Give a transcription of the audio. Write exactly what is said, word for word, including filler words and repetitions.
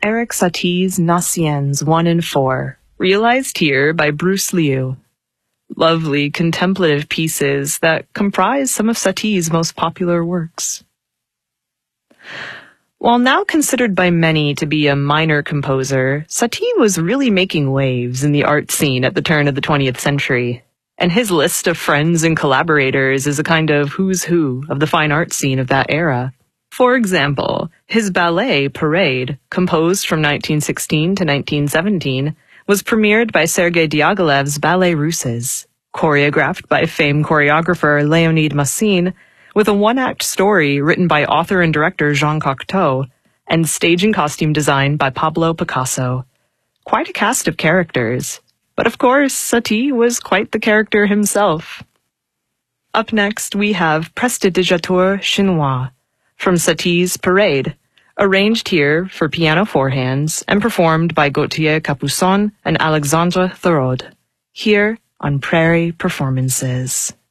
Erik Satie's Nasiens one and four, realized here by Bruce Liu. Lovely contemplative pieces that comprise some of Satie's most popular works. While now considered by many to be a minor composer, Satie was really making waves in the art scene at the turn of the twentieth century, and his list of friends and collaborators is a kind of who's who of the fine art scene of that era. For example, his ballet, Parade, composed from nineteen sixteen to nineteen seventeen, was premiered by Sergei Diaghilev's Ballet Russes, choreographed by famed choreographer Leonid Massine, with a one-act story written by author and director Jean Cocteau, and stage and costume design by Pablo Picasso. Quite a cast of characters. But of course, Satie was quite the character himself. Up next, we have Prestidigitateur Chinois, from Satie's Parade, arranged here for piano four hands and performed by Gauthier Capuçon and Alexandre Thorold, here on Prairie Performances.